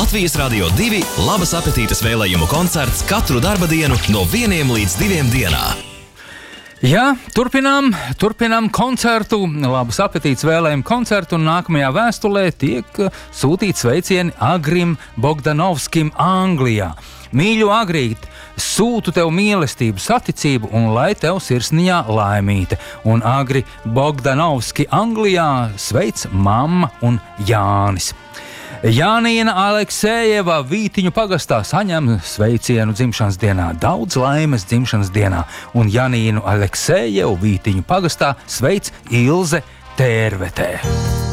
Latvijas Radio 2 labas apetītes vēlējumu koncerts katru darba dienu no 1 līdz 2 dienā. Jā, turpinām koncertu, labas apetītes vēlējumu koncertu, un nākamajā vēstulē tiek sūtīts sveicieni Agrim Bogdanovskim Anglijā. Mīļo Agrīt, sūtu tev mīlestību, saticību un lai tev sirsniņā laimīte. Un Agri Bogdanovski Anglijā sveic mamma un Jānis. Jānīna Aleksējeva Vītiņu pagastā saņem sveicienu dzimšanas dienā. Daudz laimes dzimšanas dienā. Un Jānīnu Aleksējevu Vītiņu pagastā sveic Ilze Tērvetē.